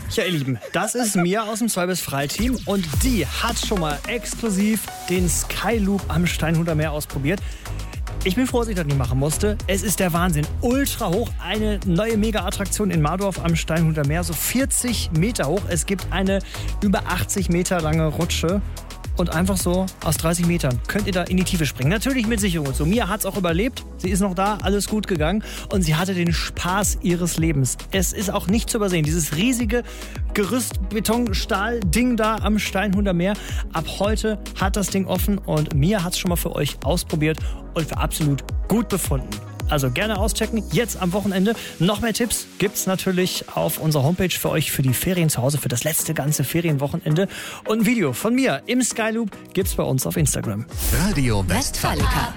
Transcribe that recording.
Ja, ihr Lieben, das ist Mia aus dem 2bis-Frei-Team und die hat schon mal exklusiv den Skyloop am Steinhuder Meer ausprobiert. Ich bin froh, dass ich das nicht machen musste. Es ist der Wahnsinn. Ultra hoch. Eine neue Mega-Attraktion in Mardorf am Steinhuder Meer. So 40 Meter hoch. Es gibt eine über 80 Meter lange Rutsche. Und einfach so aus 30 Metern könnt ihr da in die Tiefe springen. Natürlich mit Sicherung und so. Mia hat es auch überlebt. Sie ist noch da, alles gut gegangen. Und sie hatte den Spaß ihres Lebens. Es ist auch nicht zu übersehen. Dieses riesige Gerüst-Beton-Stahl-Ding da am Steinhuder Meer. Ab heute hat das Ding offen und Mia hat es schon mal für euch ausprobiert und für absolut gut befunden. Also gerne auschecken, jetzt am Wochenende. Noch mehr Tipps gibt's natürlich auf unserer Homepage für euch für die Ferien zu Hause, für das letzte ganze Ferienwochenende. Und ein Video von mir im Skyloop gibt's bei uns auf Instagram. Radio Westfalica.